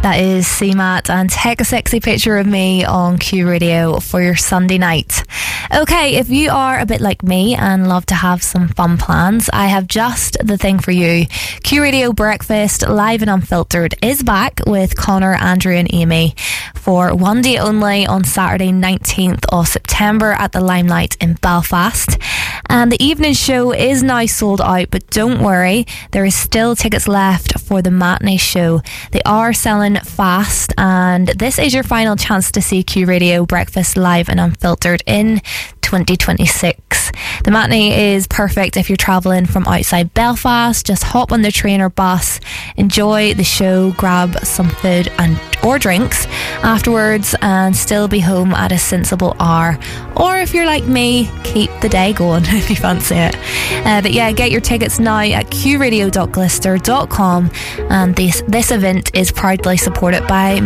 That is CMAT and Take a Sexy Picture of Me on Q Radio for your Sunday night. Okay, if you are a bit like me and love to have some fun plans, I have just the thing for you. Q Radio Breakfast Live and Unfiltered is back with Connor, Andrew and Amy for one day only on Saturday 19th of September at the Limelight in Belfast. And the evening show is now sold out, but don't worry, there is still tickets left for the matinee show. They are selling fast, and this is your final chance to see Q Radio Breakfast Live and Unfiltered in 2026. The matinee is perfect if you're travelling from outside Belfast. Just hop on the train or bus, enjoy the show, grab some food or drinks afterwards, and still be home at a sensible hour. Or if you're like me, keep the day going if you fancy it. But yeah, get your tickets now at qradio.glister.com, and this event is proudly supported by